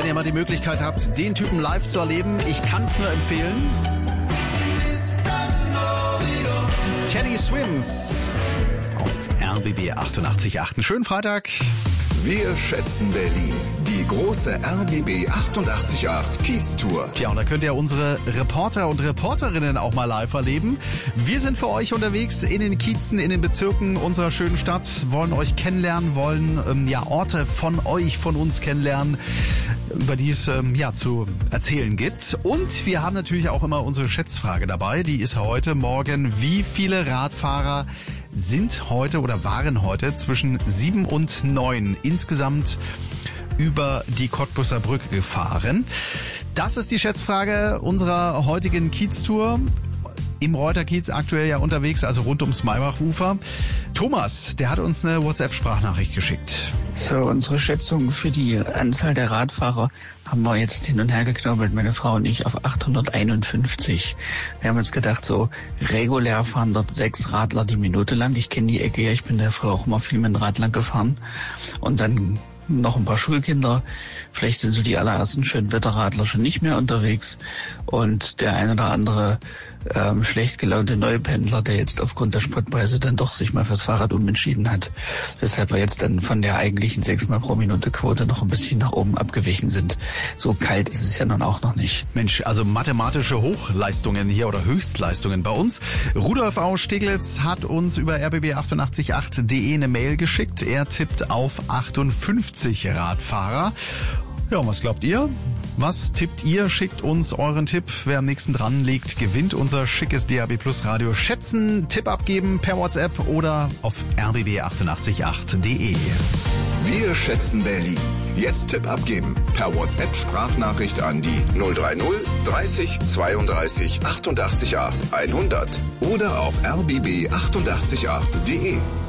ihr mal die Möglichkeit habt, den Typen live zu erleben, ich kann es nur empfehlen. Teddy Swims auf RBB 88.8. Einen schönen Freitag. Wir schätzen Berlin. Die große RBB 88.8 Kiez-Tour. Tja, und da könnt ihr unsere Reporter und Reporterinnen auch mal live erleben. Wir sind für euch unterwegs in den Kiezen, in den Bezirken unserer schönen Stadt, wollen euch kennenlernen, wollen Orte von euch, von uns kennenlernen, über die es zu erzählen gibt. Und wir haben natürlich auch immer unsere Schätzfrage dabei. Die ist heute Morgen: Wie viele Radfahrer sind heute oder waren heute zwischen 7 und 9 insgesamt über die Cottbusser Brücke gefahren? Das ist die Schätzfrage unserer heutigen Kiez-Tour. Im Reuterkiez aktuell ja unterwegs, also rund ums Maybachufer. Thomas, der hat uns eine WhatsApp-Sprachnachricht geschickt. So, unsere Schätzung für die Anzahl der Radfahrer haben wir jetzt hin und her geknobelt, meine Frau und ich, auf 851. Wir haben uns gedacht, so regulär fahren dort 6 Radler die Minute lang. Ich kenne die Ecke ja, ich bin da früher auch immer viel mit dem Rad lang gefahren. Und dann noch ein paar Schulkinder. Vielleicht sind so die allerersten Schönwetterradler schon nicht mehr unterwegs. Und der ein oder andere schlecht gelaunte Neupendler, der jetzt aufgrund der Spritpreise dann doch sich mal fürs Fahrrad umentschieden hat. Weshalb wir jetzt dann von der eigentlichen 6 Mal pro Minute Quote noch ein bisschen nach oben abgewichen sind. So kalt ist es ja dann auch noch nicht. Mensch, also mathematische Hochleistungen hier oder Höchstleistungen bei uns. Rudolf aus Steglitz hat uns über rbb888.de eine Mail geschickt. Er tippt auf 58 Radfahrer. Ja, und was glaubt ihr? Was tippt ihr? Schickt uns euren Tipp. Wer am nächsten dran liegt, gewinnt unser schickes DAB Plus Radio. Schätzen, Tipp abgeben per WhatsApp oder auf rbb888.de. Wir schätzen Berlin. Jetzt Tipp abgeben. Per WhatsApp Sprachnachricht an die 030 30 32 88 8 100 oder auf rbb888.de.